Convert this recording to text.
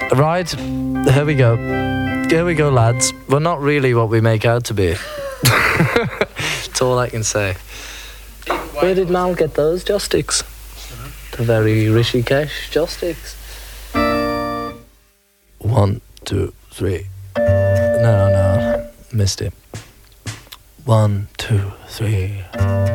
Right, here we go. Here we go, lads. We're not really what we make out to be. That's all I can say. Where did Mal get those joysticks? The very Rishikesh joysticks. 1, 2, 3. No, missed it. 1, 2, 3.